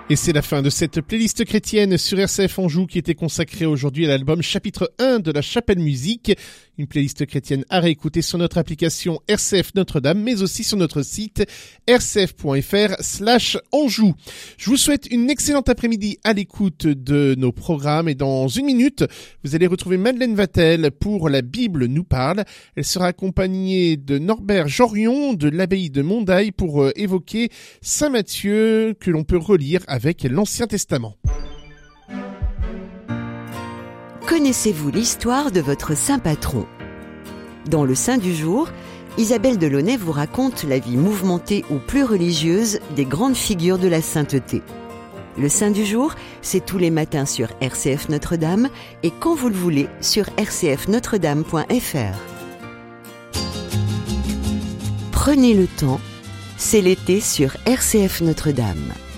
Et c'est la fin de cette playlist chrétienne sur RCF Anjou qui était consacrée aujourd'hui à l'album chapitre 1 de la Chapelle Musique. Une playlist chrétienne à réécouter sur notre application RCF Notre-Dame, mais aussi sur notre site rcf.fr/Anjou. Je vous souhaite une excellente après-midi à l'écoute de nos programmes et dans une minute, vous allez retrouver Madeleine Vatel pour La Bible nous parle. Elle sera accompagnée de Norbert Jorion de l'abbaye de Mondaille pour évoquer Saint Matthieu que l'on peut relire avec l'Ancien Testament. Connaissez-vous l'histoire de votre saint patron ? Dans le Saint du jour, Isabelle Delaunay vous raconte la vie mouvementée ou plus religieuse des grandes figures de la sainteté. Le Saint du jour, c'est tous les matins sur RCF Notre-Dame et quand vous le voulez sur rcfnotredame.fr. Prenez le temps, c'est l'été sur RCF Notre-Dame.